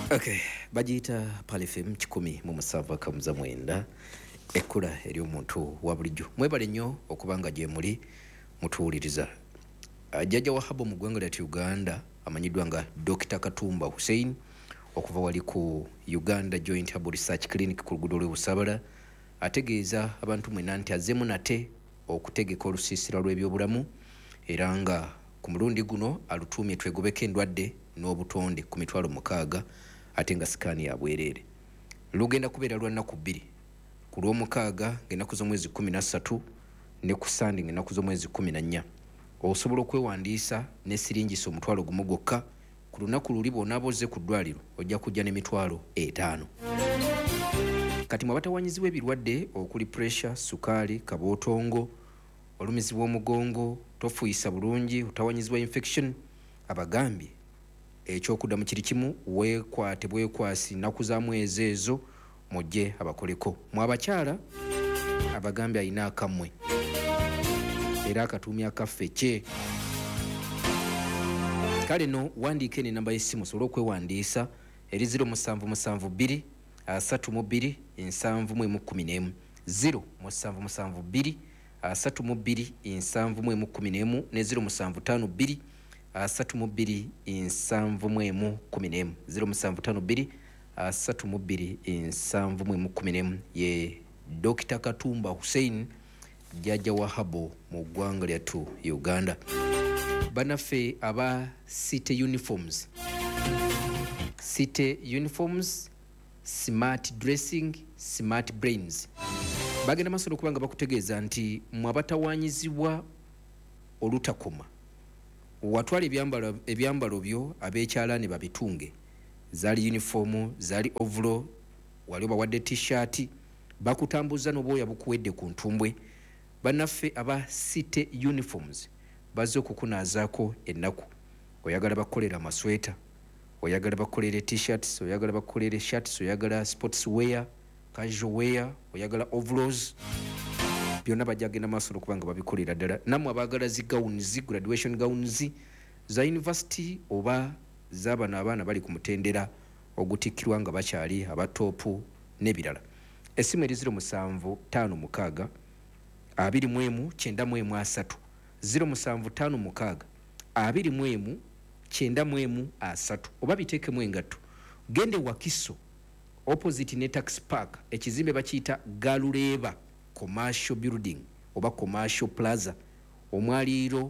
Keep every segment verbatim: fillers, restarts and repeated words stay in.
Okay, bagiyita Palifem kikumi mu musanvu kamuza mwenda ekkula eri omuntu wa bulijjo. Mwebale nnyo okubanga gye muli mutuwuliriza. Jjajja Wahab mu ggwanga lya Uganda amanyiddwa nga Dokita Katumba Hussein okuva wali ku Uganda Joint Herbal Research Clinic ku luguudo lw'e Busabala ategeeza abantu mwena nti azzeemu nate okutegeka olusiisira lw'ebyobulamu era nga ku mulundi guno alutuumye twegobeko endwadde n'obutonde ku mitwalo mukaaga ate nga sikaani ya bwereere. Lugenda kubeera lwa nnaku bbiri ku lw'omukaaga ng'ennaku z'omwezi kumi na ssatu ne ku Sande ng'ennaku z'omwezi kumi na nnya. Osobola okwewandiisa ne siringisa omutwalo gumu gwokka. Ku lunaku luli bw'onaaba ozze ku ddwaliro ojja kujja n'emitwalo etaano. Kati mwe batawanyizibwa ebirwadde okuli pressure, sukaali, kabootongo, olumizi bw'omugongo, tofuuyisa bulungi, otawanyizibwa infection, abagambye ekyokuddamu kiri kimu, weekwate bwekwasi nnaku za mwezi ezo mujje abakoleko. Mu abakyala abagambye alina akammwe era akatuumya akaffe kye. Kale no wandiika eno enamba y'essimu osobola okwewandiisa eri zero musanvu musanvu bbiri asatu mu bbiri nsanvu mu emu kkumi n'emu zero musanvu musanvu bbiri asatu mu bbiri nsanvu mu emu kkumi n'emu ne zero musanvu ttaano bbiri asatu mu bbiri nsanvu mu emu kkumi n'emu zero musanvu ttaano bbiri asatu mu bbiri nsanvu mu emu kkumi n'emu ye Dokita Katumba Hussein Jjajja Wahabo mu ggwanga lyattu Uganda. Banaffe aba City Uniforms City Uniforms Smart Dressing Smart Brains bagenda masolo okubanga bakutegeeza nti mwe abatawanyizibwa olutakoma watwala ebyambalo ebyambalo byo ab'ekyalaani babitunge zaali uniformu zaali overall wali bawadde t-shirt bakutambuza n'obwoya bukuwedde ku ntumbwe. Bannaffe aba City Uniforms bazze okukunaazaako ennaku. Oyagala bakolera amasweta, oyagala bakolera t-shirts, oyagala bakolera shirts, oyagala sports wear, casual wear, oyagala overalls, byonna bajja genda maaso okubanga babikolera ddala. Nammwe abaagala zi gowns, graduation gowns za university oba z'abano abaana bali ku mutendera ogutikkirwa nga bakyali abatoopu n'ebirala. Essimu eri zero musanvu ttaano mukaaga abiri mu emu kyenda mu emu asatu zero musanvu ttaano mukaaga abiri mu emu kyenda mu emu asatu oba biteekemu engatto. Gende Wakiso opposite ne tax park ekizimbe bakiyita Galuleeba commercial building oba commercial plaza omwaliiro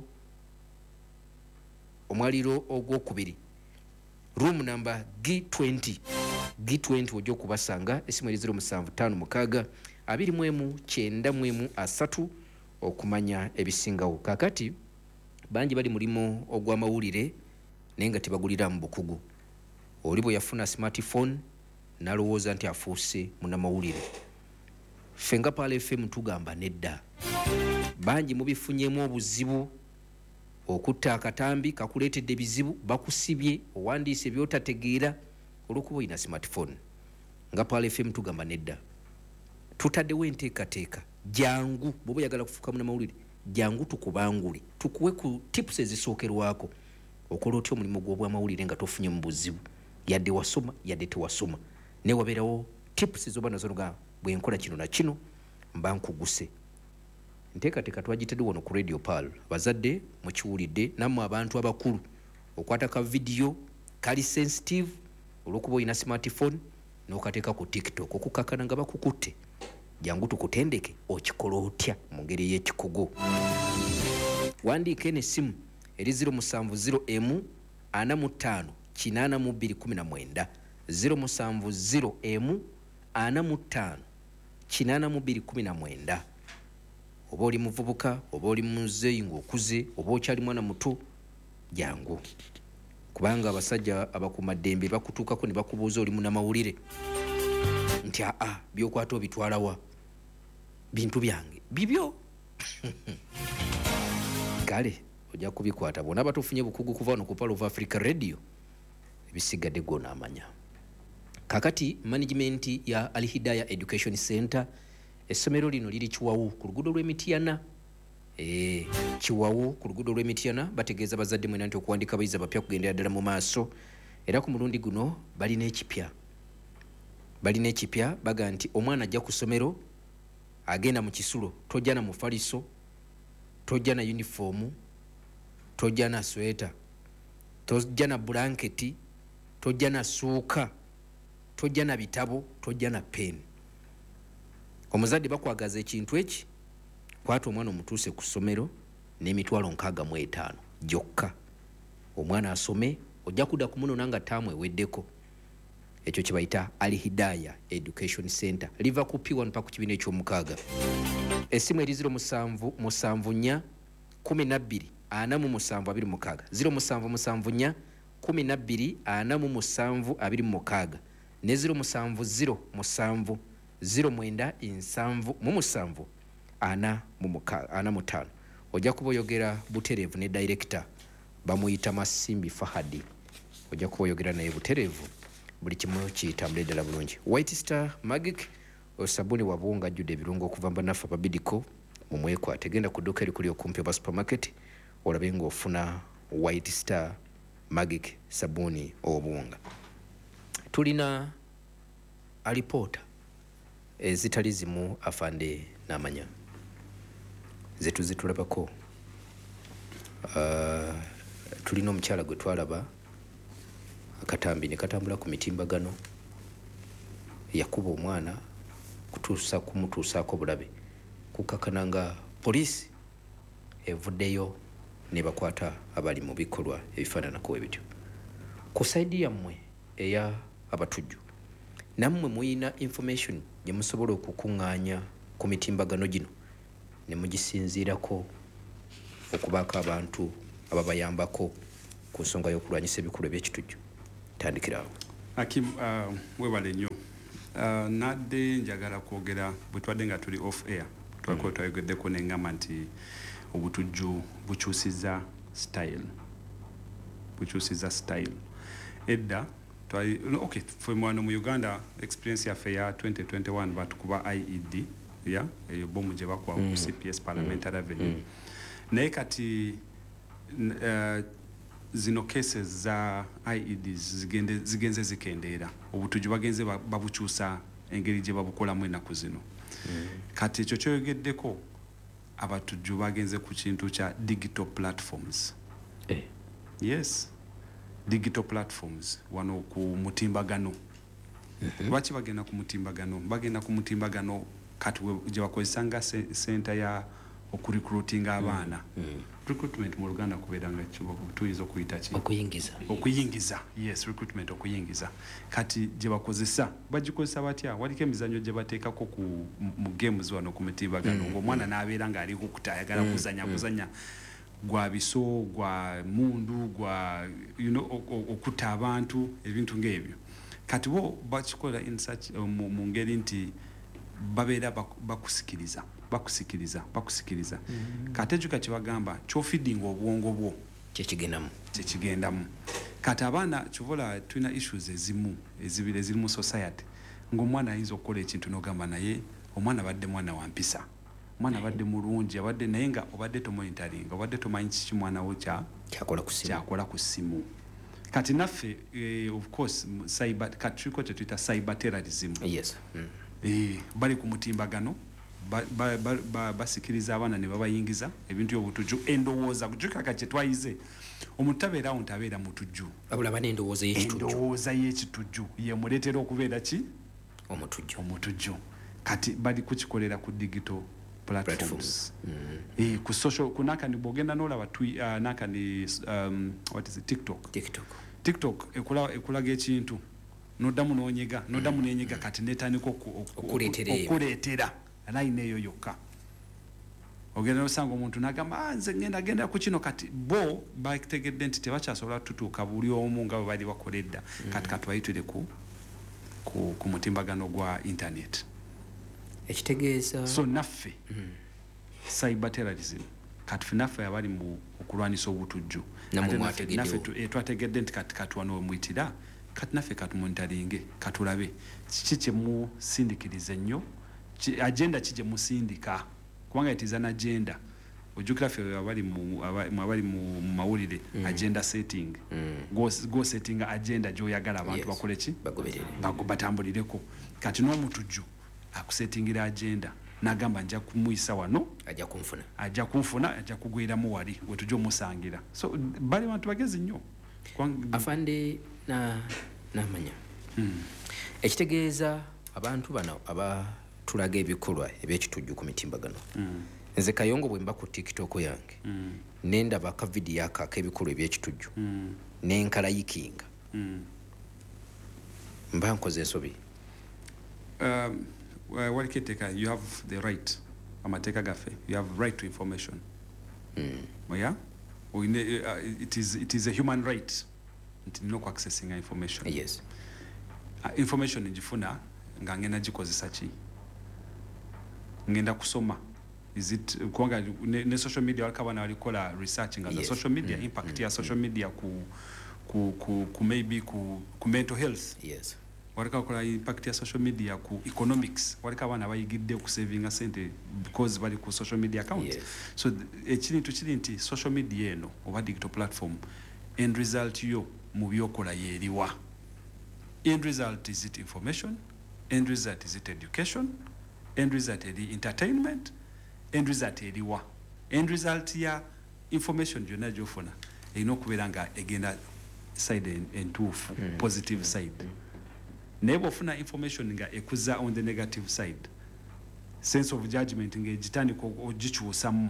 omwaliiro ogwokubiri room number G twenty G twenty ojja okubasanga. Essimu eri zero musanvu ttaano mukaaga abiri mu emu kyenda mu emu asatu okumanya ebisingawo. Kakati bangi bali mulimu ogw'amawulire naye nga tebagulira mu bukugu. Oli bwe yafuna smartphone n'alowooza nti afuuse munnamawulire. Ffe nga Pala F M tugamba nedda. Bangi mubifunyemu obuzibu okutta akatambi kakuleetedde bizibu bakusibye owandiise by'otategeera olw'okuba olina smartphone. Nga Pala F M tugamba nedda. Tutaddewo enteekateeka jangu bw'oba oyagala kufuuka munnamawulire jangu tukubangule tukuwe ku tips ezisookerwako okola otya omulimu gw'obwamawulire nga tofunye mu buzibu yadde wasoma yadde tewasoma ne wabeerawo tips ezoba nazo nga bwe nkola kino na kino mba nkuguse. Nteekateeka twagitadde wano ku Radio Pal bazadde mukiwulidde nammwe abantu abakulu okwata ka vidiyo kali sensitive olw'okuba olina smartphone n'okateeka ku TikTok okukakana nga bakukutte jangu tukutendeke okikola otya mu ngeri y'ekikugu. Wandiika eno essimu eri zero musanvu zero emu ana mu ttaano kinaana mu bbiri kumi na mwenda zero musanvu zero emu ana mu ttaano kinaana mu bbiri kumi na mwenda. Oba oli muvubuka oba oli muzeeyi ng'okuze oba okyali mwana muto jangu kubanga abasajja abakumaddembe bakutuukako ne bakubuuza oli munnamawulire nti aa byokwata obitwalawa bintu byange bibyo. Kale ojja kubikwata bwona batufunye bukugu kuva wano ku Pal of Africa Radio ebisigadde gona amanya. Kakati management ya Al Hidayah Education Center essomero lino liri Kiwawu ku luguudo lw'Emityana. Eh Kiwawu ku luguudo lw'Emityana bategeeza bazadde mwena nti okuwandika abayizi abapya kugendera ddala mu maaso era ku mulundi guno balina ekipya balina ekipya baga nti omwana ajja ku ssomero agenda mu kisulo tojja na mufaliso tojja na uniformu tojja na sweta tojja na blanketi tojja na suuka tojja na bitabo tojja na peni omuzadde bakwagaza ekintu eki kwata omwana omutuuse ku ssomero n'emitwalo nkaaga mu etaano gyokka omwana asome ojja kudda ku munona nga ttaamu eweddeko ekyo kye bayita Al-Hidaya Education Center liva ku P one paka ku kibiina eky'omukaaga essimu eri ziro musanvu musanvu nnya kumi na bbiri ana mu musanvu abiri mukaaga ziro musanvu musanvu nnya kumi na bbiri ana mu musanvu abiri mukaaga ne ziro musanvu ziro musanvu ziro mwenda nsanvu mu musanvu ana mu mukaaga ana mu ttaano ojja kuba oyogera butereevu ne director bamuyita Masimbi Fahadi ojja kuba oyogera naye butereevu buli kimu kiyitambula eddala bulungi. White Star Magic osabuni wa buwunga ajjudde ebirungo okuva mbanafu ababidiko mu mwekwate genda ku dduuka erikuli okumpi oba supermarket olabe ng'ofuna White Star Magic sabuni obuwunga. Tulina alipoota ezitali zimu afande n'amanya zetu zitulabako. Uh, tulina omukyala gwe twalaba akatambi ne katambula ku mitimbagano yakuba omwana kutuusa kumutuusaako bulabe kukakana nga poliisi evuddeyo ne bakwata abali mu bikolwa ebifaananako bwe bityo. Ku saidi yammwe eya abatujju nammwe muyina information gye musobola okukuŋŋaanya ku mitimbagano gino ne mugisinziirako okubaako abantu ababayambako ku nsonga y'okulwanyisa ebikolwa by'ekitujju. Tandikirawo. Akim uh, webale nnyo uh, nadde njagala kwogera bwe twadde nga tuli off air twako twayogeddeko neŋŋamba nti obutujju bukyusiza style bukyusiza style edda twali okay fwe mwana mu Uganda experience yaffe ya twenty twenty-one batukuba I E D ya eyo bomu gye bakwa mm. ku C P S Parliamentary Avenue mm. naye kati uh, zino cases za I E Ds zigende zigenze zikendeera obutujju bagenze babukyusa engeri gye babukolamu ennaku zino mm. kati ekyo kyoyogeddeko abatujju bagenze ku kintu kya digital platforms eh. Yes digital platforms wano ku mutimbagano mm-hmm. Lwaki bagenda ku mutimbagano bagenda ku mutimbagano kati gye bakozesanga center ya okurecruiting abaana mm. mm. recruitment mu Luganda kubeera nga tuyinza okuyita ki okuyingiza okuyingiza yes recruitment okuyingiza kati gye bakozesa bagikozesa batya waliko emizannyo gye bateekako ku mu games wano ku mitimbagano mm. ng'omwana n'abeera nga ali kukutayagala mm. kuzanya mm. kuzanya gwa biso gwa mundu gwa you know okuta abantu ebintu ng'ebyo kati bo bakikola in such uh, mu ngeri nti babeera bakusikiriza bakusikiriza bakusikiriza mm-hmm. kati ekyo kati bagamba kyofeeding obwongo bwo kyekigendamu kyekigendamu kati abaana kivola tulina issues ezimu ezibiri eziri mu society ng'omwana ayinza okukola ekintu n'ogamba naye omwana badde mwana wa mpisa omwana badde mulungi abadde naye nga obadde tomonitoring obadde tomanyi kiki mwana wo kya kyakola ku simu kyakola ku simu kati naffe eh, of course cyber kati tuliko kye tuyita cyber terrorism yes mm. eh, bali ku mutimbagano basikiriza ba, ba, ba abaana ne babayingiza ebintu by'obutujju endowooza kujukaka kye twayize omutabeera awo ntabeera mutujju abula bane endowooza y'ekitujju endowooza y'ekitujju ye muleetera okubeera ki omutujju omutujju kati bali kukikolera ku digital platforms, platforms. Mm. eh ku social kunaka ni bogenda n'olaba twi uh, naka ni um, what is it TikTok TikTok TikTok ekula ekulaga ekintu nodamu n'onyega nodamu mm. n'enyega kati netandika okuleetera okuleetera line eyo yokka ogenda osanga omuntu n'agamba nze ngenda genda ku kino kati bo bategedde nti tebakyasobola tutuuka buli omu nga bwe bali bakoledda mm. kati kati bayitire ku ku, ku mutimbagano gwa internet ekitegeeza so naffe mm. cyber terrorism kati naffe abali mu okulwanisa obutujju naffe twategedde nti kati kati wano wemuyitira kati naffe katumonitaringe katulabe kiki kye musindikiriza ennyo agenda kije musindika kubanga it is an agenda ojukira fe abali mu abali mu mawulire mm. agenda setting mm. go go setting agenda joyagala abantu yes. bakole ki bagoberere batambulireko kati no mutujju akusettingira agenda nagamba nja kumuyisa wano ajja kumfuna ajja kumfuna ajja kugwira mu wali wetujo musangira so bali bantu bagezi nnyo afande na namanya mm. ekitegeeza abantu bano aba tulaga ebikolwa ebyekitujju ku mitimbagano mm. nze Kayongo bwe mba ku TikTok yange mm. nenda baka video aka ebikolwa ebyekitujju mm. nenkalayikinga mm. mba nkoze ensobi um uh, what kiteka you have the right amateka gafe you have right to information mm. yeah we, uh, it is it is a human right no accessing information yes uh, information njifuna nga ngena gikozesa ki ngenda kusoma is it kwanga ne, ne social media walakabana walikola research nga yes. social media mm. impact mm. ya social media ku ku ku, ku maybe ku, ku mental health yes walikakola impact ya social media ku economics walikabana bayigidde ku saving a sente because bali ku social media account yes. so ekini tukiri nti social media eno oba digital platform end result yo mu byokola yeriwa end result is it information end result is it education end result is entertainment end result eriwa end result ya information yonna gyofuna erina okubeera nga egenda side entuufu mm. positive side mm. naye bwofuna information nga ekuza on the negative side sense of judgment nga egitandika ogikyusamu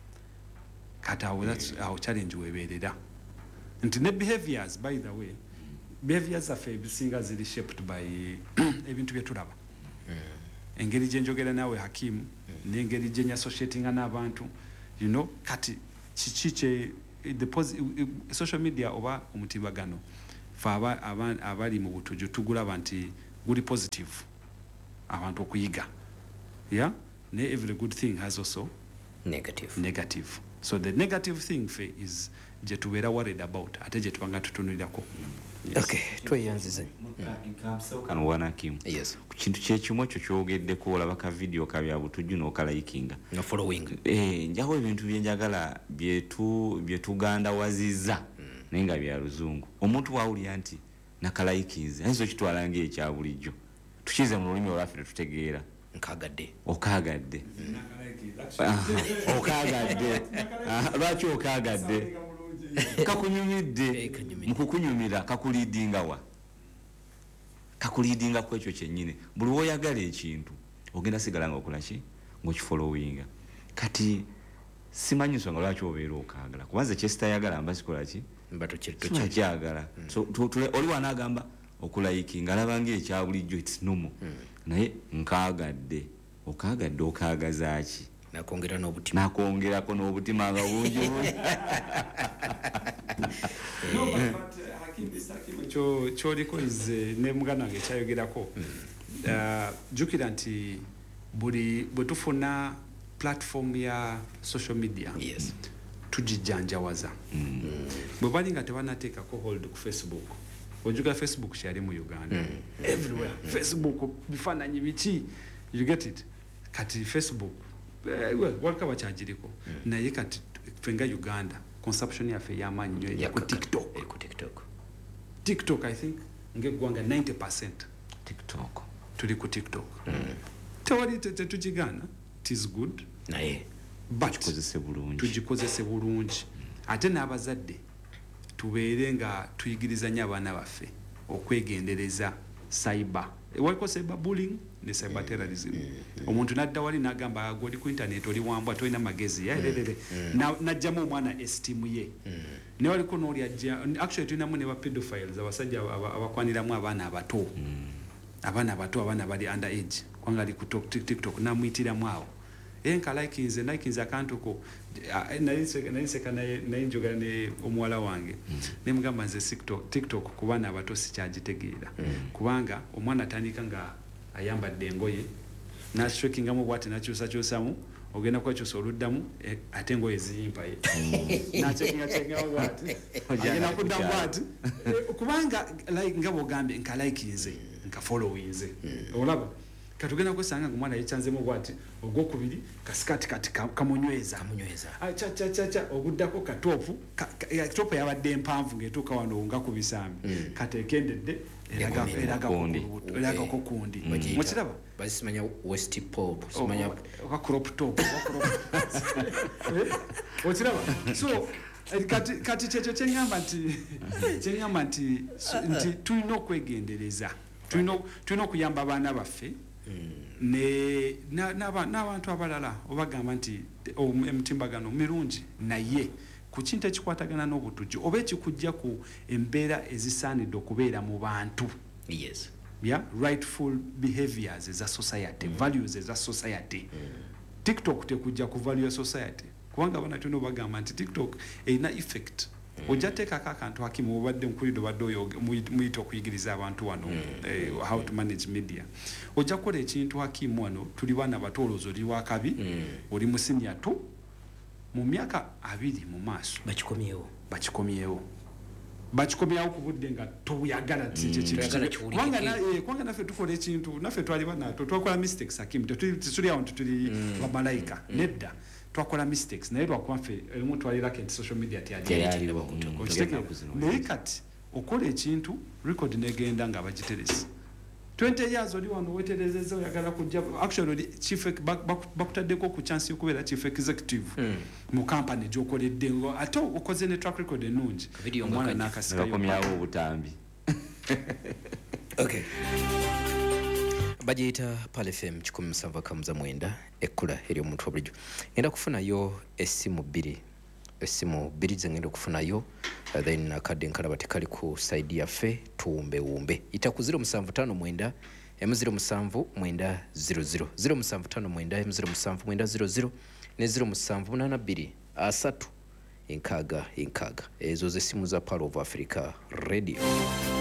kati awo awo challenge webeerera nti ne behaviors by the way behaviors zaffe ebisinga ziri shaped by ebintu byetulaba engeri gyenjogera naawe Hakim n'engeri gyenyasociatinga n'abantu you know kati kiki kye the social media oba omutimbagano fa abali mu butuju tugulaba nti guli positive abantu okuyiga yeah ne every good thing has also negative negative so the negative thing fe is je tubeera worried about ate je tubanga tutunulirako yes. okay tweyanzize kano wana Kim yes ku kintu kye kimwe kyo kyogeddeko olaba ka video ka bya butuju n'okalayikinga no following eh njaho ebintu byenjagala byetu byetuganda waziza mm. nenga bya luzungu omuntu wawulya nti nakalayikinze enzo kitwala nge ekya bulijjo tukize mu lulimi olwaffe tutegeera nkagadde okagadde okagadde lwaki okagadde kakunyumidde mukukunyumira kakulidinga wa kakulidinga ku ekyo kyennyini buli woyagala ekintu ogenda sigala nga okola ki ng'okifollowinga kati simanyi nsonga lwaki obeera okaagala kubanza kyesitayagala mba sikola ki kyagala so oli wanaagamba okulayikinga alaba ng'ekya bulijjo its normal naye nkaagadde okaagadde okaagazaaki nakongera n'obutima nakongerako n'obutima nga bungi bungi kyo kyoliko ize ne mugana wange kyayogerako jjukira nti buli bwe tufuna platform ya social media yes tugijjanjawaza bwe bali nga tebanateekako hold ku Facebook ojjukira Facebook kyali mu Uganda everywhere Facebook bifaananyi biki you get it kati Facebook walikaba kyagiriko naye kati fenga Uganda consumption yaffe y'amaanyi nnyo ya ku TikTok ku TikTok TikTok I think ngegwanga ninety percent TikTok tuli ku TikTok tewali tetugigana it is good naye but tugikozese bulungi tugikozese bulungi ate n'abazadde tubeere nga tuyigiriza nnyo abaana baffe okwegendereza cyber waliko cyber bullying ne cyber terrorism omuntu nadda wali n'agamba agoli ku internet oli wambwa tolina magezi yaerere najjamu omwana esteem ye ne waliko n'oli ajja actually tulinamu ne ba pedophiles abasajja abakwaniramu abaana abato abaana abato abaana bali under age kwanga ali ku TikTok namuyitiramu awo enka like nze like nze akantu ko nayiseka nayinjogera ne omuwala wange ne mugamba nze TikTok TikTok ku baana abato sikyagitegeera kubanga omwana atandika nga ayambadde engoye nashokingamu bwati nakyusa kyusamu ogenda kwakyusa oluddamu ate engoye ziyimpa ye nacekinga cekingamu bwati agenda kuddamu bwati kubanga like nga bwogambye nka like nze nka followinze olaba katugenda kusanga ngumwana yechanzemo bwati ogwokubiri kasikati kati kamunyweza kamunyweza acha cha cha cha oguddako katopu katopu yabadde empanvu ngetuka wano nga kubisambi mm. katekendedde eraga eraga kundi eraga ko kundi mukiraba basimanya west pop simanya ka crop top mukiraba so kati kati checho chengamba nti chengamba nti nti tulina okwegendereza tulina tulina okuyamba abaana baffe ne n'abantu abalala obagamba nti emitimbagano mirungi naye ku kintu ekikwatagana n'obutujju oba ekikujja ku embeera ezisaanidde okubeera mu bantu yes yeah rightful behaviors eza society mm. values eza society mm. TikTok tekujja ku value society kubanga bana tuno bagamba nti TikTok erina effect mm. ojateeka akantu hakimu obadde nkulido badde oyo muyita okuyigiriza abantu wano mm. eh, how to manage media ojja kukola ekintu hakimu wano tuli bana batolozo li wakabi mm. oli musinya tu mu myaka abiri mu maaso bakikomyewo bakikomyewo bakikomyawo ku budde nga toyagala kiki kiki kubanga na kubanga naffe tukola ekintu naffe twali bana twakola mistakes hakimu tuli awo tuli bamalayika nedda twakola mistakes naye lwakuba ffe emu twalira kenti social media tiyali naye kati okola ekintu record negenda nga bagiteresi twenty years oli wano weterezeza oyagala kujja actually chief bakutaddeko ku chance yokubeera chief executive mu company gyokoledde ngo ate okoze ne track record ennungi omwana n'akasika bakomyawo obutambi okay bagiyita Pal F M kikumi musanvu akamuza mwenda ekkula eri omuntu obulijjo ngenda kufunayo essimu bbiri essimu bbiri zengenda okufunayo uh, then akadde nkalaba tekali ku side yaffe tuwumbe wumbe ita ku zero musanvu tano mwenda emu zero musanvu mwenda zero zero zero musanvu tano mwenda emu zero musanvu mwenda zero zero ne zero musanvu munana bbiri asatu enkaaga enkaaga ezo z'essimu za Pal of Africa Radio.